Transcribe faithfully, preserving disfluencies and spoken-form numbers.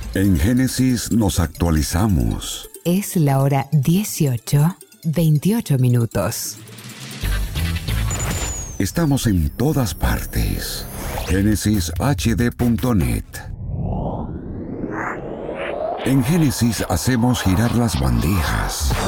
En Génesis nos actualizamos. Es la hora dieciocho, veintiocho minutos. Estamos en todas partes. Génesis H D punto net. En Génesis hacemos girar las bandejas.